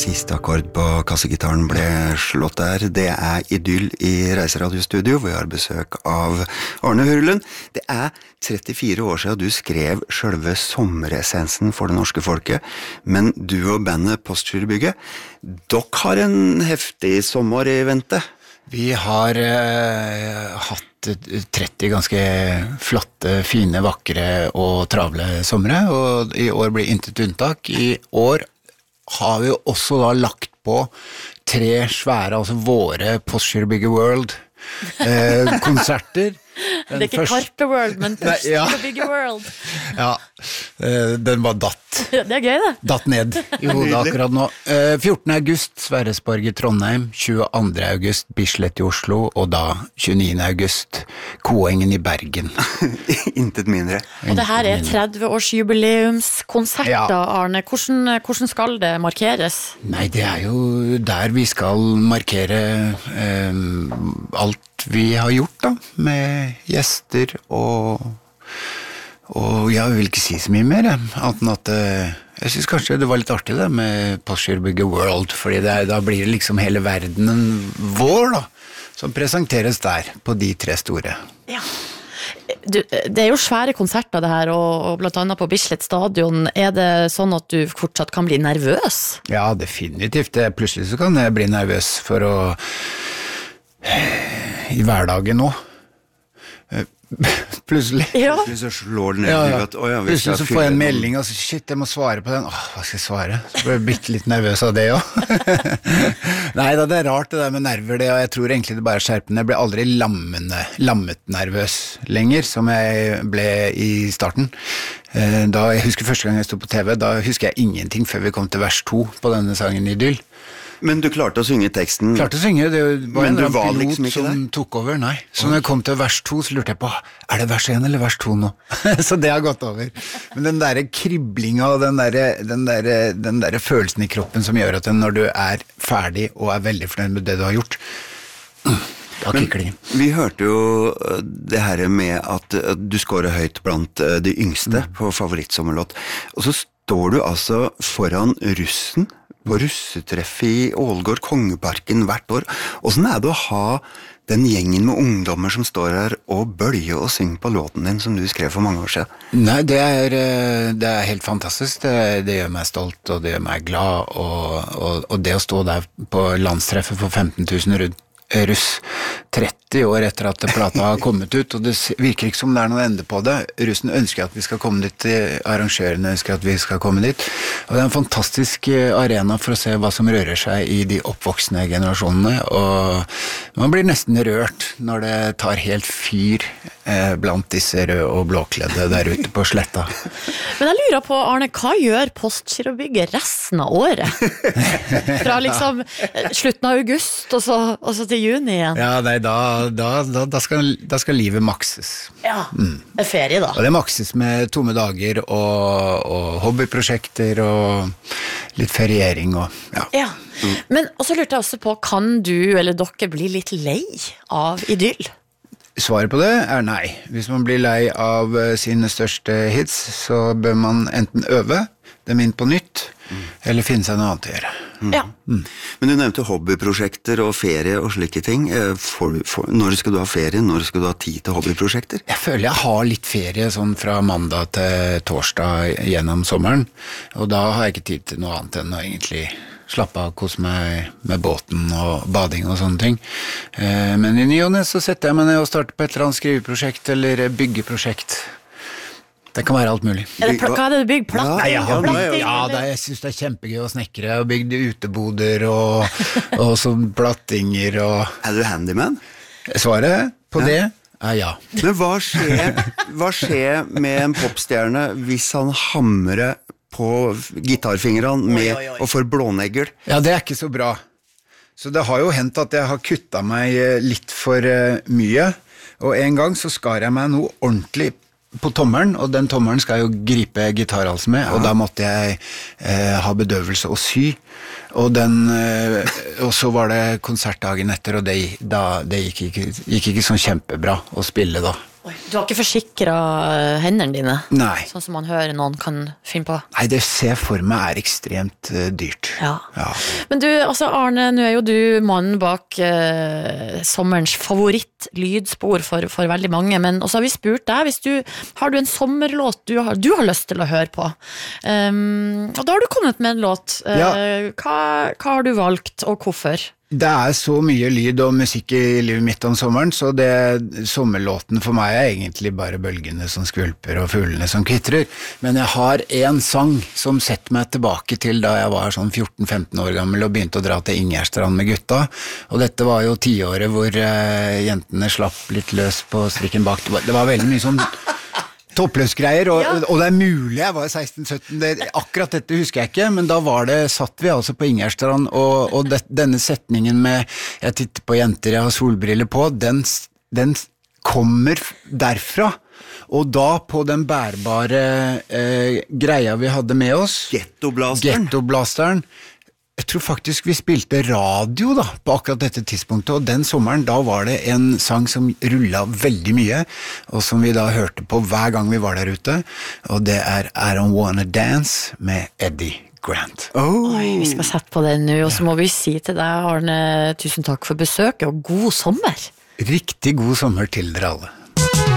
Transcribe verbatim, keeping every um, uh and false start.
siste akkord på kassegitaren ble slått der. Det er Idyll i Reiseradiostudio, hvor jeg har besøk av Arne Hurlund. Det er trettifire år siden du skrev selve sommeressensen for det norske folket, men du og bandet Postgirobygget, dere har en heftig sommer i vente. Vi har eh, hatt tretti ganske flotte, fine, vakre og travle somre, og i år blir intet unntak. I år har vi også da lagt på tre svære, altså våre Postgirobygget World eh, konserter. Den det er ikke første... Karpe World, men Postgirobygget World. Ja, eh, den var datt. Det er gøy det. Datt ned i hodet akkurat nå. Eh, fjortende august, Sverresborg i Trondheim, tjueandre august, Bislett i Oslo, og da tjueniende august, Koengen i Bergen. Intet mindre. Og det her er tretti-årsjubileumskonserter, ja. Arne. Hvordan, hvordan skal det markeres? Nei, det er jo der vi skal markere eh, alt vi har gjort da, med gjester og, og jeg vil ikke si så mye mer, annet enn at jeg synes kanskje det var litt artig det med Postgirobygget World, fordi det er, da blir det liksom hele verdenen vår da, som presenteres der på de tre store. Ja. Du, det er jo svære konserter det her, og, og blant annet på Bislett stadion. Er det sånn at du fortsatt kan bli nervøs? Ja, definitivt. Plutselig så kan jeg bli nervøs for å i hverdagen nå. Plutselig. Ja. Plutselig så slår den ned. Ja, ja. At, oh ja, plutselig så får jeg en melding og så, shit, jeg må svare på den. Åh, hva skal jeg svare? Så blir jeg bitte litt nervøs av det også. Nei da, det er rart det der med nerver, det, og jeg tror egentlig det bare er skjerpende. Jeg ble aldri lammende, lammet nervøs lenger, som jeg ble i starten. Da, jeg husker første gang jeg stod på T V, da husker jeg ingenting før vi kom til vers to på denne sangen Idyll. Men du klarte å synge teksten? Klarte å synge, det var men en du var pilot liksom ikke som der? Tok over, nei. Så når jeg kom til vers to, så lurte jeg på, er det vers én eller vers to nå? Så det har gått over. Men den der kriblinga og den der, den, der, den der følelsen i kroppen som gjør at når du er ferdig og er veldig fornøyd med det du har gjort, da kikker det inn. Vi hørte jo det her med at du scorer høyt blant de yngste mm. på favorittsommerlåt, og så står du altså foran russen på russetreffet i Ålgård Kongeparken hvert år. Hvordan er det å ha den gjengen med ungdommer som står her og bølger og synger på låten din som du skrev for mange år siden? Nei, det er, det er helt fantastisk. Det, det gjør meg stolt, og det gjør meg glad, og, og, og det å stå der på landstreffet for femten tusen russ tretti år etter at plata har kommet ut, og det virker ikke som det er noen ende på det. Russen ønsker at vi skal komme dit, arrangørene ønsker at vi skal komme dit, og det er en fantastisk arena for å se hva som rører seg i de oppvoksende generasjonene, og man blir nesten rørt når det tar helt fyr eh, blant disse røde og blåkledde der ute på sletta. Men jeg lurer på, Arne, hva gjør Postgirobygget resten av året? Fra liksom slutten av august og så, og så til juni igjen? Ja, nei, da, da, da, da, skal, da skal livet makses. Ja, mm. det er ferie da. Og det makses med tomme dager og, og hobbyprosjekter og litt feriering og ja. Ja. Mm. Men også lurte jeg også på, kan du eller dere bli litt lei av Idyll? Svaret på det er nei. Hvis man blir lei av sine største hits, så bør man enten øve dem inn på nytt, mm. eller finne seg noe annet å gjøre. Mm. Ja. Mm. Men du nevnte hobbyprosjekter og ferie og slike ting. For, for, når skal du ha ferie? Når skal du ha tid til hobbyprosjekter? Jeg føler jeg har litt ferie sånn fra mandag til torsdag gjennom sommeren, og da har jeg ikke tid til noe annet enn å egentlig slappe av, kose meg med båten og bading og sånne ting. Men i ny og ne så setter jeg meg ned og starter på et eller annet skriveprosjekt eller byggeprosjekt. Det kan være alt mulig. Er det, hva er det du bygger? Platting? Nei, jeg har, platting, ja, det, jeg synes det er kjempegøy å snekre og bygge uteboder og, og sånn plattinger og... Er du handyman? Svaret på ja. Det er ja. Men hva skjer, hva skjer med en popstjerne hvis han hamrer på gitarfingrene med oi, oi, oi. Og får blånegler? Ja, det er ikke så bra. Så det har jo hendt at jeg har kuttet meg litt for mye, og en gang så skar jeg meg noe ordentlig på tommelen, og den tommelen skal jeg jo gripe gitarhalsen med, ja. Og da måtte jeg eh, ha bedøvelse og sy, og, den, eh, og så var det konsertdagen etter, og det, da, det gikk, ikke, gikk ikke sånn kjempebra å spille da. Du har ikke forsikret hendene dine? Nei. Sånn som man hører noen kan finne på? Nei, det ser jeg for meg er ekstremt uh, dyrt. Ja. Ja. Men du, altså Arne, nå er jo du mannen bak eh, sommerens favoritt-lydspor for, for veldig mange, men også har vi spurt deg, hvis du, har du en sommerlåt du har, du har lyst til å høre på? Um, og da har du kommet med en låt. Uh, Ja. hva, hva har du valgt, og hvorfor? Det er så mye lyd og musikk i livet mitt om sommeren, så det, sommerlåten for meg er egentlig bare bølgene som skvulper og fuglene som kvitrer. Men jeg har en sang som setter meg tilbake til da jeg var sånn fjorten femten år gammel og begynte å dra til Ingjerdstrand med gutta. Og dette var jo tiåret hvor eh, jentene slapp litt løs på strikken bak. Det var, det var veldig mye sånn toppløsgreier, og, Ja. og det er mulig jeg var seksten sytten, det, akkurat dette husker jeg ikke, men da var det, satt vi altså på Ingjerdstrand, og, og det, denne setningen med jeg titter på jenter, jeg har solbriller på, den, den kommer derfra, og da på den bærbare eh, greia vi hadde med oss, Ghettoblasteren. Ghettoblasteren. Jeg tror faktisk vi spilte radio da, på akkurat dette tidspunktet, og den sommeren da var det en sang som rullet veldig mye, og som vi da hørte på hver gang vi var der ute, og det er I Don't Wanna Dance med Eddie Grant. Oh. Oi, vi skal sette på den nå, og så må vi si til deg, Arne, tusen takk for besøket, og god sommer! Riktig god sommer til dere alle.